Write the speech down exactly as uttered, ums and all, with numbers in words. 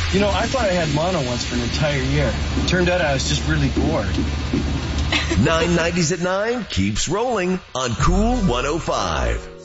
You know, I thought I had mono once for an entire year. Turned out I was just really bored. nine nineties at nine keeps rolling on Cool one oh five.